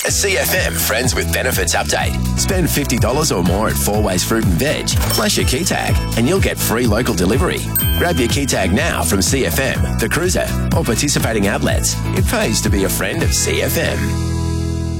A CFM Friends with Benefits update. Spend $50 or more at Four Ways Fruit and Veg. Flash your key tag and you'll get free local delivery. Grab your key tag now from CFM, The Cruiser, or participating outlets. It pays to be a friend of CFM.